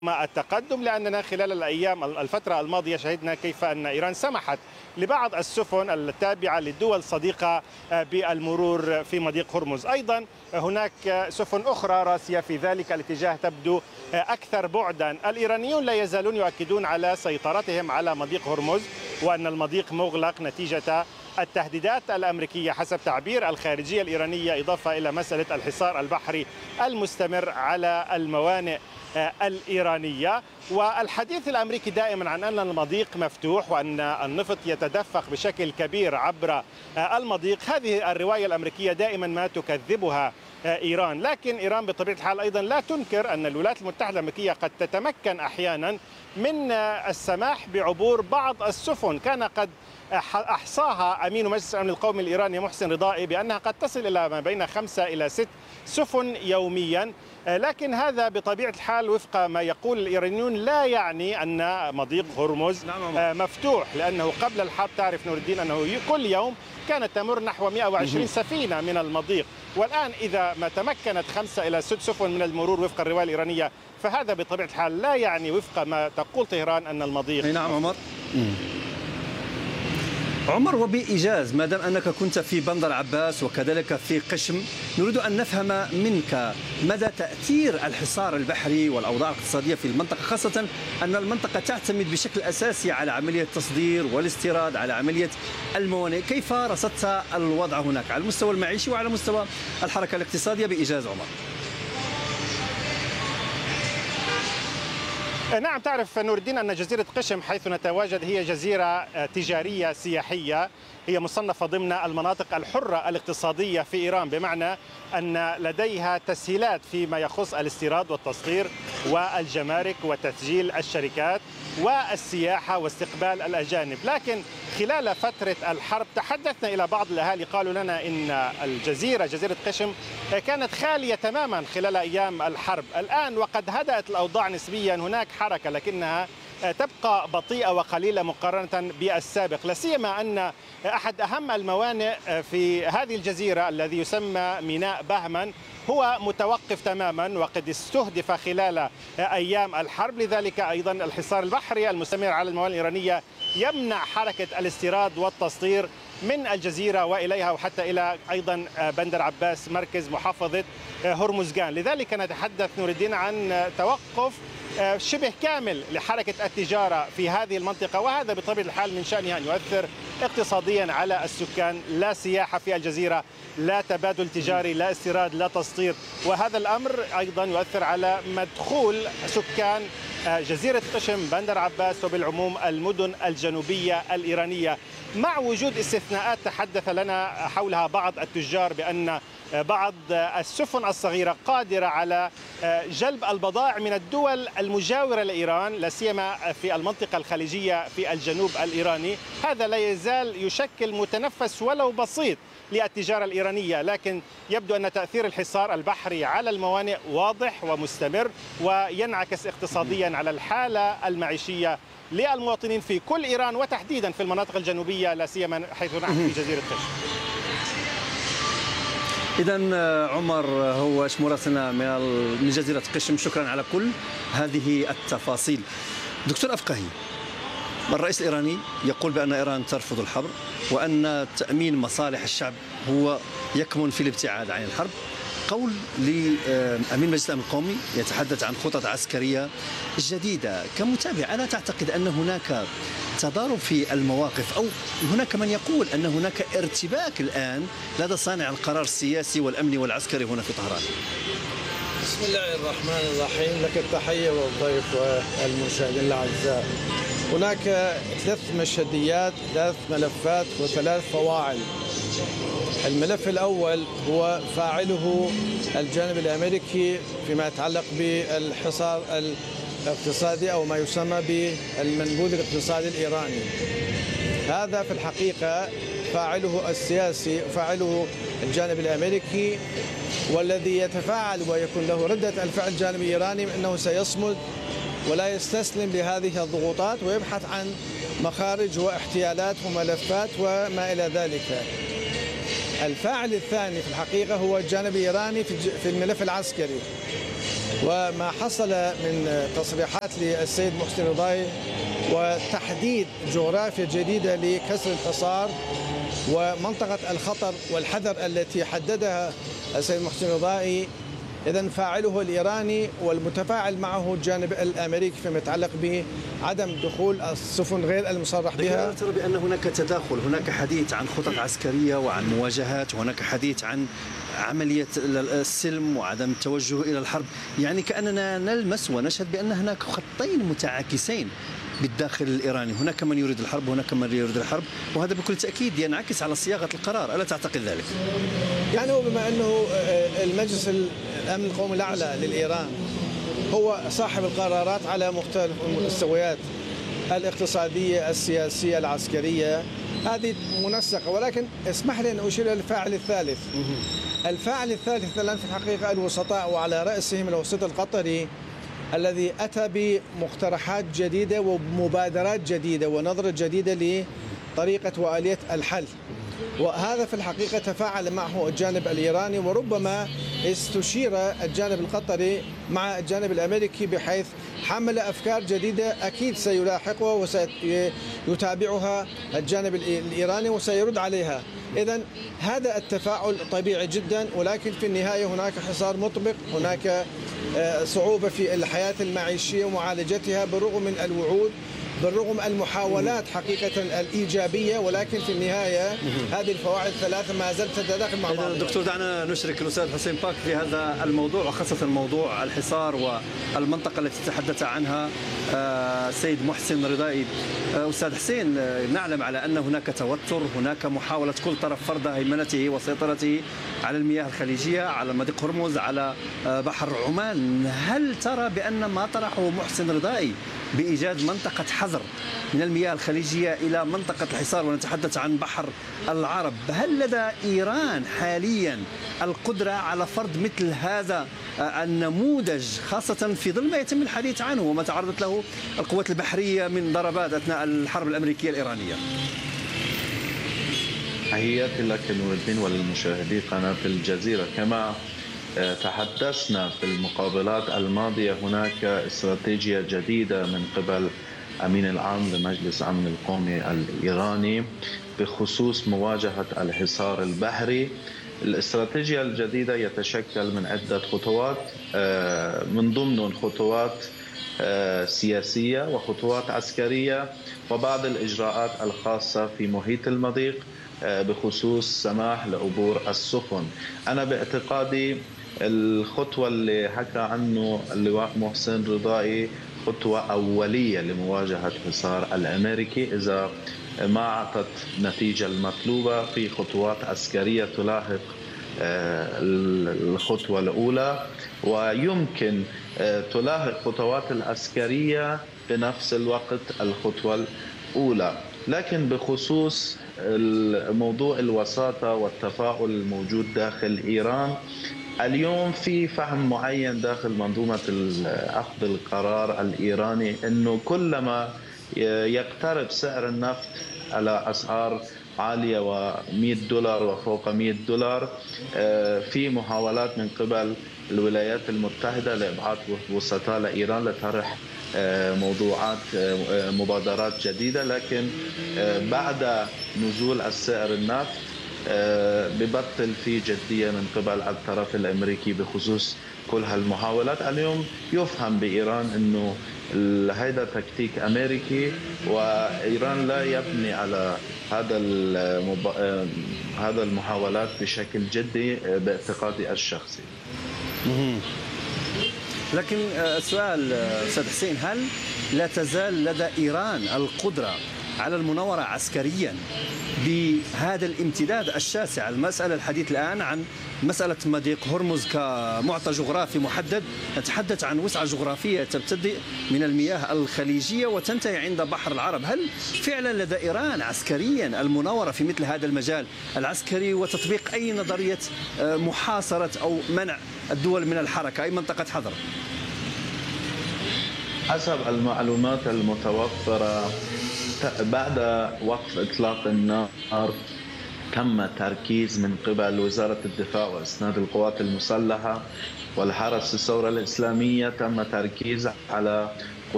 التقدم، لأننا خلال الفترة الماضية شهدنا كيف أن إيران سمحت لبعض السفن التابعة للدول الصديقة بالمرور في مضيق هرمز. أيضا هناك سفن أخرى راسية في ذلك الاتجاه تبدو أكثر بعدا. الإيرانيون لا يزالون يؤكدون على سيطرتهم على مضيق هرمز، وأن المضيق مغلق نتيجة التهديدات الأمريكية حسب تعبير الخارجية الإيرانية، إضافة إلى مسألة الحصار البحري المستمر على الموانئ الإيرانية. والحديث الأمريكي دائما عن أن المضيق مفتوح وأن النفط يتدفق بشكل كبير عبر المضيق، هذه الرواية الأمريكية دائما ما تكذبها إيران. لكن إيران بطبيعة الحال أيضا لا تنكر أن الولايات المتحدة الأمريكية قد تتمكن أحيانا من السماح بعبور بعض السفن. كان قد أحصاها أمين مجلس الأمن القومي الإيراني محسن رضائي بأنها قد تصل إلى ما بين 5 إلى 6 سفن يوميا. لكن هذا بطبيعة الحال وفق ما يقول الإيرانيون لا يعني أن مضيق هرمز مفتوح، لأنه قبل الحرب تعرف نور الدين أنه كل يوم كانت تمر نحو 120 سفينة من المضيق، والآن إذا ما تمكنت 5 إلى 6 سفن من المرور وفق الرواية الإيرانية، فهذا بطبيعة الحال لا يعني وفق ما تقول طهران أن المضيق. نعم عمر، وبإيجاز ما دام أنك كنت في بندر عباس وكذلك في قشم، نريد أن نفهم منك مدى تأثير الحصار البحري والأوضاع الاقتصادية في المنطقة، خاصة أن المنطقة تعتمد بشكل أساسي على عملية التصدير والاستيراد، على عملية الموانئ. كيف رصدت الوضع هناك على المستوى المعيشي وعلى مستوى الحركة الاقتصادية بإيجاز عمر؟ نعم، تعرف نور الدين أن جزيرة قشم حيث نتواجد هي جزيرة تجارية سياحية، هي مصنفة ضمن المناطق الحرة الاقتصادية في إيران، بمعنى أن لديها تسهيلات فيما يخص الاستيراد والتصدير والجمارك وتسجيل الشركات والسياحة واستقبال الأجانب. لكن خلال فترة الحرب تحدثنا إلى بعض الأهالي، قالوا لنا إن جزيرة قشم كانت خالية تماما خلال أيام الحرب. الآن وقد هدأت الأوضاع نسبيا، هناك حركة لكنها تبقى بطيئة وقليلة مقارنة بالسابق، لا سيما أن أحد أهم الموانئ في هذه الجزيرة الذي يسمى ميناء بهمن هو متوقف تماما وقد استهدف خلال أيام الحرب. لذلك أيضا الحصار البحري المستمر على الموانئ الإيرانية يمنع حركة الاستيراد والتصدير من الجزيرة وإليها وحتى إلى أيضا بندر عباس مركز محافظة هرمزغان. لذلك نتحدث نور الدين عن توقف شبه كامل لحركة التجارة في هذه المنطقة، وهذا بطبيعة الحال من شأنه أن يؤثر اقتصاديا على السكان. لا سياحة في الجزيرة، لا تبادل تجاري، لا استيراد، لا تصدير، وهذا الأمر أيضا يؤثر على مدخول سكان جزيرة قشم، بندر عباس، وبالعموم المدن الجنوبية الإيرانية، مع وجود استثناءات تحدث لنا حولها بعض التجار بأن بعض السفن الصغيرة قادرة على جلب البضائع من الدول المجاورة لإيران، لا سيما في المنطقة الخليجية في الجنوب الإيراني. هذا لا يزال يشكل متنفس ولو بسيط للتجارة الإيرانية، لكن يبدو أن تأثير الحصار البحري على الموانئ واضح ومستمر وينعكس اقتصاديا على الحالة المعيشية للمواطنين في كل إيران، وتحديدا في المناطق الجنوبية، لا سيما حيث نحن في جزيرة قشم. إذا عمر هو مراسلنا من جزيرة قشم، شكرا على كل هذه التفاصيل. دكتور أفقهي، الرئيس الإيراني يقول بأن إيران ترفض الحرب وأن تأمين مصالح الشعب هو يكمن في الابتعاد عن الحرب. قول لأمين مجلس الأمن القومي يتحدث عن خطط عسكرية جديدة. كمتابع، ألا تعتقد أن هناك تضارب في المواقف، أو هناك من يقول أن هناك ارتباك الآن لدى صانع القرار السياسي والأمني والعسكري هنا في طهران؟ بسم الله الرحمن الرحيم، لك التحية والضيف والمشاهدين الأعزاء. هناك 3 مشهديات، 3 ملفات و3 فواعل. الملف الأول هو فاعله الجانب الأمريكي فيما يتعلق بالحصار الاقتصادي أو ما يسمى بالمنبوذ الاقتصادي الإيراني. هذا في الحقيقة فاعله السياسي، فاعله الجانب الأمريكي، والذي يتفاعل ويكون له ردة الفعل الجانب الإيراني أنه سيصمد ولا يستسلم لهذه الضغوطات ويبحث عن مخارج واحتيالات وملفات وما إلى ذلك. الفاعل الثاني في الحقيقة هو الجانب الإيراني في الملف العسكري. وما حصل من تصريحات للسيد محسن رضاي وتحديد جغرافيا جديدة لكسر الحصار ومنطقة الخطر والحذر التي حددها السيد محسن رضاي، إذن فاعله الإيراني والمتفاعل معه الجانب الأمريكي فيما يتعلق بعدم دخول السفن غير المصرح بها. ترى بأن هناك تداخل، هناك حديث عن خطط عسكرية وعن مواجهات، وهناك حديث عن عملية السلم وعدم التوجه إلى الحرب، يعني كأننا نلمس ونشهد بأن هناك خطين متعاكسين بالداخل الإيراني، هناك من يريد الحرب وهناك من يريد الحرب، وهذا بكل تأكيد ينعكس على صياغة القرار، ألا تعتقد ذلك؟ يعني هو بما أنه المجلس الأمن القومي الأعلى للإيران هو صاحب القرارات على مختلف المستويات الاقتصادية السياسية العسكرية، هذه منسقة، ولكن اسمح لي أن أشير إلى الفاعل الثالث. الفاعل الثالث الآن في الحقيقة الوسطاء، وعلى رأسهم الوسيط القطري الذي أتى بمقترحات جديدة ومبادرات جديدة ونظرة جديدة لطريقة وآلية الحل، وهذا في الحقيقة تفاعل معه الجانب الإيراني، وربما استشير الجانب القطري مع الجانب الأمريكي بحيث حمل أفكار جديدة أكيد سيلاحقها وسيتابعها الجانب الإيراني وسيرد عليها. إذن هذا التفاعل طبيعي جدا، ولكن في النهاية هناك حصار مطبق، هناك صعوبة في الحياة المعيشية ومعالجتها بالرغم من الوعود، بالرغم المحاولات حقيقة الإيجابية، ولكن في النهاية هذه الفواعل الثلاثة ما زالت تتداخل مع بعضها. دكتور، دعنا نشرك الأستاذ حسين باك في هذا الموضوع، وخاصة موضوع الحصار والمنطقة التي تحدث عنها السيد محسن رضائي. أستاذ حسين، نعلم على أن هناك توتر، هناك محاولة كل طرف فرض هيمنته وسيطرته على المياه الخليجية، على مضيق هرمز، على بحر عمان. هل ترى بأن ما طرحه محسن رضائي بإيجاد منطقة حظر من المياه الخليجية إلى منطقة الحصار، ونتحدث عن بحر العرب، هل لدى إيران حاليا القدرة على فرض مثل هذا النموذج، خاصة في ظل ما يتم الحديث عنه وما تعرضت له القوات البحرية من ضربات أثناء الحرب الأمريكية الإيرانية؟ تحياتي لك نور الدين وللمشاهدين قناة الجزيرة. كما تحدثنا في المقابلات الماضية، هناك استراتيجية جديدة من قبل أمين العام لمجلس الأمن القومي الإيراني بخصوص مواجهة الحصار البحري. الاستراتيجية الجديدة يتشكل من عدة خطوات، من ضمن خطوات سياسية وخطوات عسكرية وبعض الإجراءات الخاصة في محيط المضيق بخصوص سماح لعبور السفن. أنا باعتقادي الخطوة اللي حكى عنه اللواء محسن رضائي خطوة أولية لمواجهة الحصار الأمريكي، إذا ما أعطت نتيجة المطلوبة في خطوات عسكرية تلاحق الخطوة الأولى، ويمكن تلاحق خطوات العسكرية بنفس الوقت الخطوة الأولى. لكن بخصوص موضوع الوساطة والتفاؤل الموجود داخل إيران، اليوم في فهم معين داخل منظومة أخذ القرار الإيراني أنه كلما يقترب سعر النفط على أسعار عالية و$100 وفوق $100، في محاولات من قبل الولايات المتحدة لإبعاث وسطاء لإيران لطرح موضوعات مبادرات جديدة. لكن بعد نزول السعر النفط ببطل في جدية من قبل الطرف الأمريكي بخصوص كل هالمحاولات. اليوم يفهم بإيران أنه هذا تكتيك أمريكي، وإيران لا يبني على هذا المحاولات بشكل جدي باعتقادي الشخصي. لكن السؤال أستاذ حسين، هل لا تزال لدى إيران القدرة على المناورة عسكريا بهذا الامتداد الشاسع؟ المسألة الحديث الآن عن مسألة مضيق هرمز كمعطى جغرافي محدد، نتحدث عن وسعة جغرافية تبتدئ من المياه الخليجية وتنتهي عند بحر العرب. هل فعلا لدى إيران عسكريا المناورة في مثل هذا المجال العسكري وتطبيق أي نظرية محاصرة أو منع الدول من الحركة، أي منطقة حظر؟ حسب المعلومات المتوفرة بعد وقف إطلاق النار تم تركيز من قبل وزارة الدفاع وإسناد القوات المسلحة والحرس الثورة الإسلامية، تم تركيز على